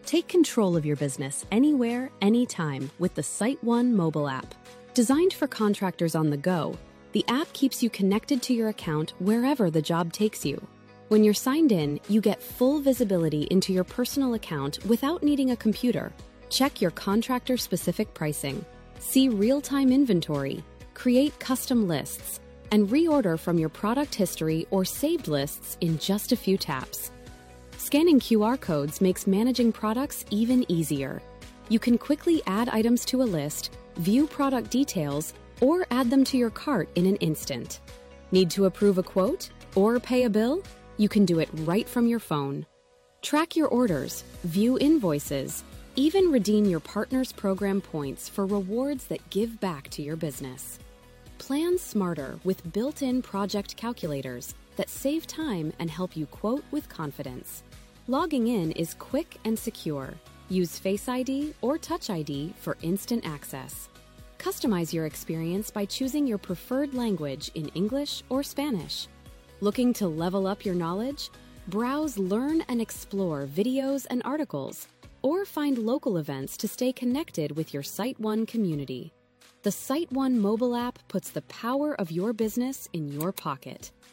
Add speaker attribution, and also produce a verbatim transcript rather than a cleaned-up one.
Speaker 1: Take control of your business anywhere, anytime with the SiteOne mobile app. Designed for contractors on the go, the app keeps you connected to your account wherever the job takes you. When you're signed in, you get full visibility into your personal account without needing a computer. Check your contractor-specific pricing, see real-time inventory, create custom lists, and reorder from your product history or saved lists in just a few taps. Scanning Q R codes makes managing products even easier. You can quickly add items to a list, view product details, or add them to your cart in an instant. Need to approve a quote or pay a bill? You can do it right from your phone. Track your orders, view invoices, even redeem your partner's program points for rewards that give back to your business. Plan smarter with built-in project calculators that save time and help you quote with confidence. Logging in is quick and secure. Use Face I D or Touch I D for instant access. Customize your experience by choosing your preferred language in English or Spanish. Looking to level up your knowledge? Browse, learn, and explore videos and articles, or find local events to stay connected with your SiteOne community. The SiteOne mobile app puts the power of your business in your pocket.